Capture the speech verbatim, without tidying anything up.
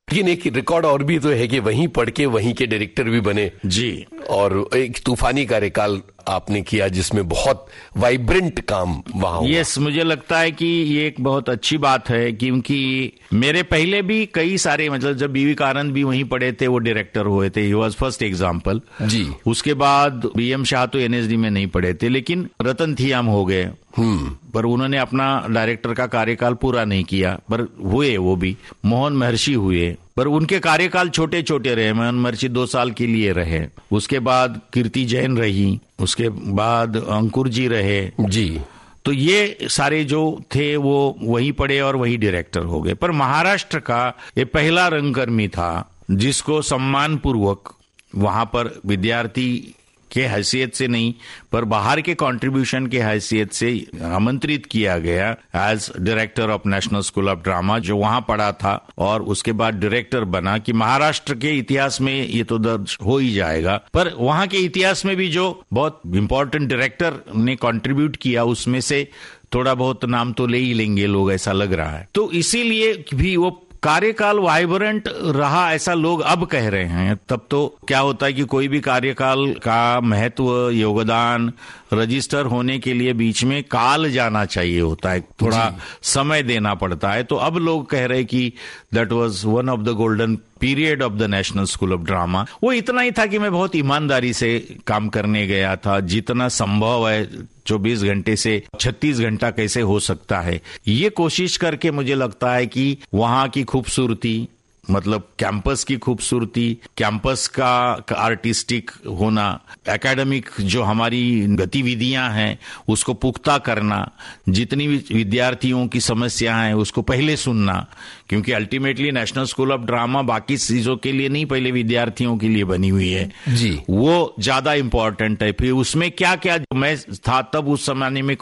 लेकिन एक रिकॉर्ड और भी तो है कि वहीं पढ़ के वहीं के डायरेक्टर भी बने जी, और एक तूफानी कार्यकाल आपने किया जिसमें बहुत वाइब्रेंट काम वहां हुआ। यस, मुझे लगता है कि ये एक बहुत अच्छी बात है, क्योंकि मेरे पहले भी कई सारे, मतलब जब बी वी कारंत भी वहीं पढ़े थे, वो डायरेक्टर हुए थे, ही वाज फर्स्ट एग्जांपल जी। उसके बाद बी एम शाह तो एन एस डी में नहीं पढ़े थे, लेकिन रतन थियाम हो गए, हम्म पर उन्होंने अपना डायरेक्टर का कार्यकाल पूरा नहीं किया, पर हुए वो भी। मोहन महर्षि हुए, पर उनके कार्यकाल छोटे छोटे रहे। मोहन महर्षि दो साल के लिए रहे, उसके बाद कीर्ति जैन रही, उसके बाद अंकुर जी रहे जी। तो ये सारे जो थे वो वहीं पढ़े और वहीं डायरेक्टर हो गए। पर महाराष्ट्र का ये पहला रंगकर्मी था जिसको सम्मान पूर्वक वहां पर विद्यार्थी के हैसियत से नहीं, पर बाहर के कंट्रीब्यूशन के हैसियत से आमंत्रित किया गया as director of national school of drama, जो वहां पढ़ा था और उसके बाद डायरेक्टर बना। कि महाराष्ट्र के इतिहास में ये तो दर्ज हो ही जाएगा, पर वहां के इतिहास में भी जो बहुत इंपॉर्टेंट डायरेक्टर ने कंट्रीब्यूट किया उसमें से थोड़ा बहुत नाम तो ले ही लेंगे लोग, ऐसा लग रहा है। तो इसीलिए भी वो कार्यकाल वाइब्रेंट रहा, ऐसा लोग अब कह रहे हैं। तब तो क्या होता है कि कोई भी कार्यकाल का महत्व, योगदान रजिस्टर होने के लिए बीच में काल जाना चाहिए होता है, थोड़ा समय देना पड़ता है। तो अब लोग कह रहे हैं कि that was one of the golden period of the national school of drama. वो इतना ही था कि मैं बहुत ईमानदारी से काम करने गया था, जितना संभव है चौबीस घंटे से छत्तीस घंटा कैसे हो सकता है, ये कोशिश करके मुझे लगता है कि वहां की खूबसूरती, मतलब कैंपस की खूबसूरती, कैंपस का आर्टिस्टिक होना, एकेडमिक जो हमारी गतिविधियां हैं उसको पुख्ता करना, जितनी भी विद्यार्थियों की समस्या है उसको पहले सुनना, क्योंकि ultimately national school of drama बाकी चीजों के लिए नहीं, पहले विद्यार्थियों के लिए बनी हुई है जी। वो ज्यादा इंपॉर्टेंट है। फिर उसमें क्या क्या, मैं था तब उस जमाने में